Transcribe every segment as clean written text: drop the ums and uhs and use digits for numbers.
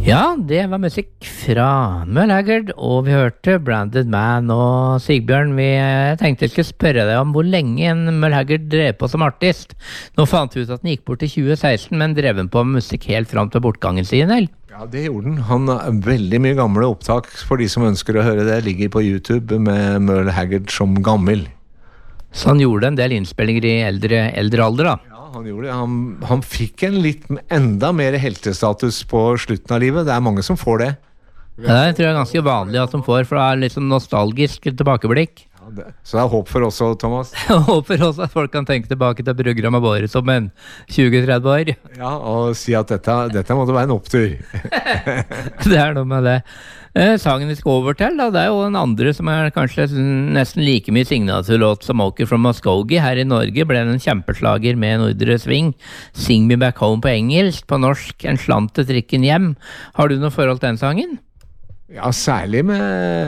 Ja, det var musikk fra Merle Haggard, og vi hørte Branded Man. Og Sigbjørn, jeg tenkte jeg skulle spørre deg om hvor lenge en Merle Haggard drev på som artist. Nå fant vi ut at den gikk bort i 2016, men drev den på med musikk helt fram til bortgangen sin, eller? Ja, det gjorde den. Han har veldig mye gamle opptak for de som ønsker å høre det. Ligger på YouTube med Merle Haggard som gammel. Så han gjorde en del innspillinger i eldre alder, da? Han gjorde det. Han fikk en litt enda mer heltestatus på slutten av livet. Det er mange som får det. Ja, det tror jeg er ganske vanlig at de får, for det er litt sånn nostalgisk tilbakeblikk. Ja, så det er håp for oss også, Thomas. Jeg håper også at folk kan tenke tilbake til programmet våre som en 20-30 år. Ja, og si at dette måtte være en opptur. Det er noe med det. Sangen vi skal over til, da, det er jo en andre som er kanskje nesten like mye signaturlåt som Walker from Muskogee. Her i Norge ble den en kjempeslager med Nordre Sving. Sing Me Back Home på engelsk, på norsk En slant til trikken hjem. Har du noe forhold til den sangen? Ja, særlig med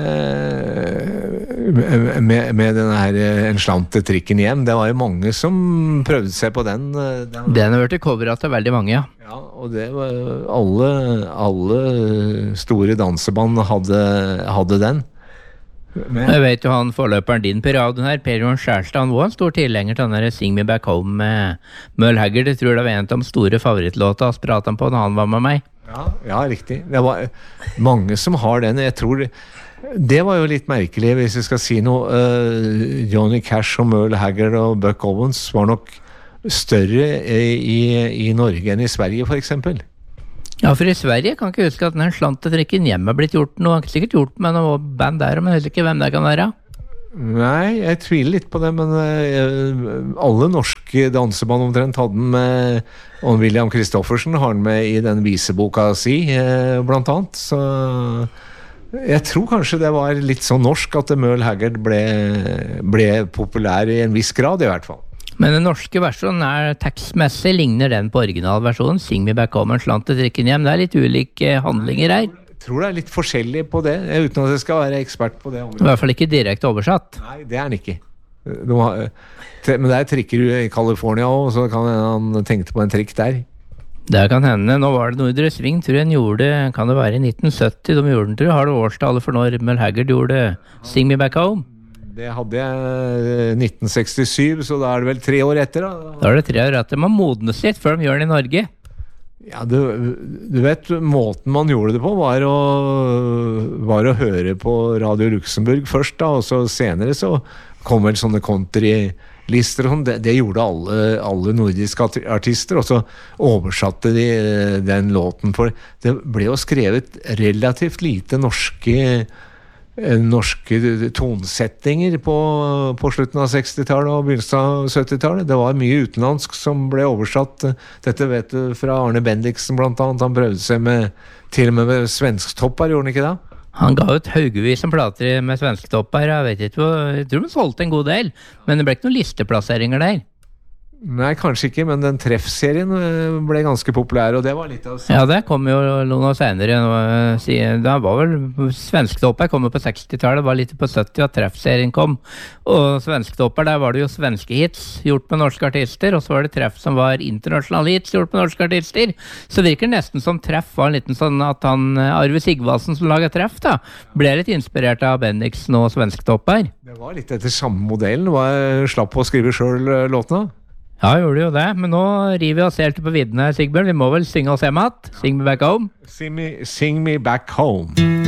den her En slant til trikken hjem. Det var jo mange som prøvde seg på den. Den har vært coveret til veldig mange, ja. Ja, og det var alle store danseband hadde den. Jeg vet jo han forløperen din på radioen her, Per Johan Skjærstad, han var en stor tilhenger til den der Sing Me Back Home med Merle Haggard. Jeg tror det var en av de store favorittlåta å prate om på når han var med meg. Ja, riktig. Det var mange som har den. Jeg tror det var jo litt merkelig, hvis jeg skal si noe. Johnny Cash og Merle Haggard og Buck Owens var nok større i Norge enn i Sverige, for eksempel. Ja, for i Sverige kan ikke huske at den slant til trikken hjem har blitt gjort noe. Han har sikkert gjort med noe band der, men jeg husker ikke hvem det kan være. Nei, jeg tviler litt på det, men alle norske danseband omtrent hadde den med, og William Kristoffersen har den med i den viseboka si, blant annet. Så jeg tror kanskje det var litt sånn norsk at Merle Haggard ble populær i en viss grad, i hvert fall. Men den norske versjonen tekstmessig ligner den på originalversjonen. Sing Me Back Home, En slant til trikken hjem. Det er litt ulike handlinger her. Jeg tror det er litt forskjellig på det, uten at jeg skal være ekspert på det. I hvert fall ikke direkte oversatt. Nei, det er den ikke. Men det er trikker i California også, så kan han tenkte på en trikk der. Det kan hende. Nå var det Nordre Sving, tror jeg den gjorde, kan det være i 1970 de gjorde den, tror jeg. Har du årstallet for når Merle Haggard gjorde Sing Me Back Home? Det hadde jeg 1967, så da er det vel 3 år etter da. Da er det 3 år etter. Man modnes litt før de gjør den i Norge. Ja, du vet, måten man gjorde det på var å høre på Radio Luxembourg først da, og så senere så kom vel sånne countrylister og sånn. Det gjorde alle nordiske artister, og så oversatte de den låten, for det ble jo skrevet relativt lite norske tonsettinger på slutten av 60-tallet og begynnelsen av 70-tallet. Det var mye utenlandsk som ble oversatt. Dette vet du fra Arne Bendiksen blant annet. Han prøvde seg til og med svensktoppar, gjorde han ikke det? Han ga ut haugevis som plater med svensktoppar. Jeg tror han solgte en god del, men det ble ikke noen listeplasseringer der. Nei, kanskje ikke, men den treffserien ble ganske populær, og det var litt av det. Ja, det kom jo noen år senere. Da var vel Svensktopper kom jo på 60-tallet, det var litt på 70 at treffserien kom. Og Svensktopper, der var det jo svenske hits gjort med norske artister, og så var det treff som var internasjonale hits gjort med norske artister. Så det virker nesten som treff var en liten sånn at Arve Sigvaldsen som laget treff da, ble litt inspirert av Bendiksen og Svensktopper. Det var litt etter samme modellen, slapp å skrive selv låtene. Ja, gjorde jo det, men nå river vi oss helt på viddene, Sigbjørn. Vi må vel synge oss hjem at? Sing Me Back Home? Sing me back home.